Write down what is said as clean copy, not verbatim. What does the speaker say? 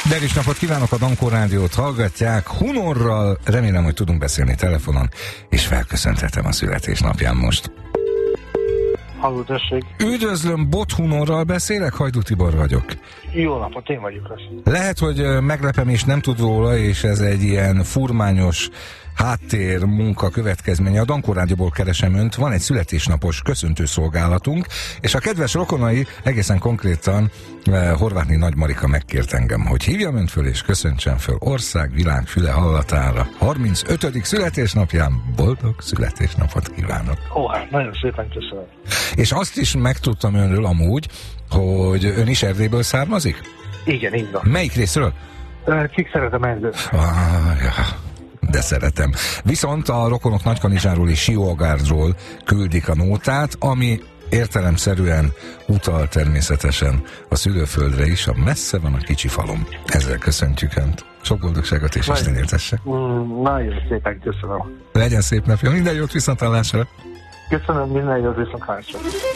Derűs napot kívánok, a Dankó Rádiót hallgatják. Hunorral remélem, hogy tudunk beszélni telefonon, és felköszönthetem a születésnapján most. Halló, tessék. Üdvözlöm, Bot Hunorral beszélek, Hajdú Tibor vagyok. Jó napot, én vagyok az. Lehet, hogy meglepem és nem tud róla, és ez egy ilyen furmányos háttér munka következménye. A Dankó Rádióból keresem önt, van egy születésnapos köszöntőszolgálatunk, és a kedves rokonai, egészen konkrétan Horvátné Nagy Marika megkért engem, hogy hívjam önt föl és köszöntsem föl ország, világ füle hallatára. 35. születésnapján boldog születésnapot kívánok. Ó, hát nagyon szépen köszönöm. És azt is megtudtam önről amúgy, hogy ön is Erdélyből származik? Igen, így van. Melyik részről? Kik szeretem Erdő? De szeretem. Viszont a rokonok Nagykanizsáról és Siógárdról küldik a nótát, ami értelemszerűen utal természetesen a szülőföldre is, a messze van a kicsi falom. Ezzel köszöntjük önt. Sok boldogságot és Isten éltesse. Nagyon szépen köszönöm. Legyen szép napja, minden jót, viszonthallásra. Köszönöm, minden jót, viszonthallásra.